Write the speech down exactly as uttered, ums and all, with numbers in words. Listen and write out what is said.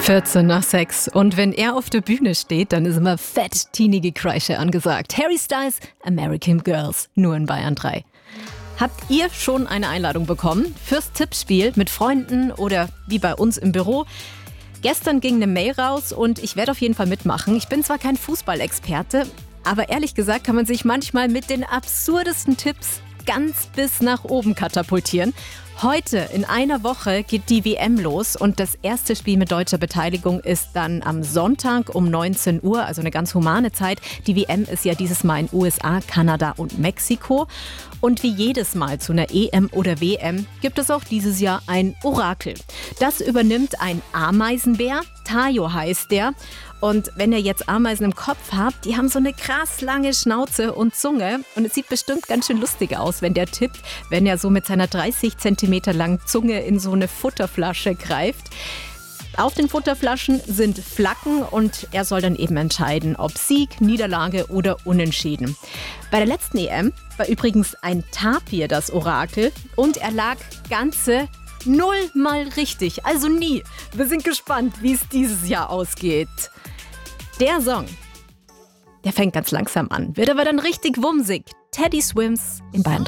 vierzehn nach sechs. Und wenn er auf der Bühne steht, dann ist immer fett teenige Kreische angesagt. Harry Styles, American Girls, nur in Bayern drei. Habt ihr schon eine Einladung bekommen fürs Tippspiel mit Freunden oder wie bei uns im Büro? Gestern ging eine Mail raus und ich werde auf jeden Fall mitmachen. Ich bin zwar kein Fußballexperte, aber ehrlich gesagt kann man sich manchmal mit den absurdesten Tipps ganz bis nach oben katapultieren. Heute in einer Woche geht die W M los und das erste Spiel mit deutscher Beteiligung ist dann am Sonntag um neunzehn Uhr, also eine ganz humane Zeit. Die W M ist ja dieses Mal in U S A, Kanada und Mexiko. Und wie jedes Mal zu einer E M oder W M gibt es auch dieses Jahr ein Orakel. Das übernimmt ein Ameisenbär, Tayo heißt der. Und wenn ihr jetzt Ameisen im Kopf habt, die haben so eine krass lange Schnauze und Zunge. Und es sieht bestimmt ganz schön lustig aus, wenn der tippt, wenn er so mit seiner dreißig Zentimeter langen Zunge in so eine Futterflasche greift. Auf den Futterflaschen sind Flaggen und er soll dann eben entscheiden, ob Sieg, Niederlage oder Unentschieden. Bei der letzten E M war übrigens ein Tapir das Orakel und er lag ganze nullmal richtig, also nie. Wir sind gespannt, wie es dieses Jahr ausgeht. Der Song, der fängt ganz langsam an, wird aber dann richtig wumsig. Teddy Swims in Bayern